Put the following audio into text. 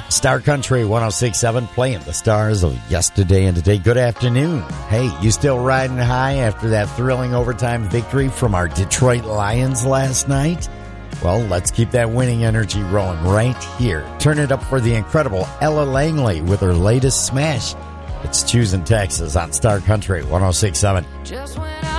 Star Country 106.7, playing the stars of yesterday and today. Good afternoon. Hey, you still riding high after that thrilling overtime victory from our Detroit Lions last night? Well, let's keep that winning energy rolling right here. Turn it up for the incredible Ella Langley with her latest smash. It's Choosing Texas on Star Country 106.7.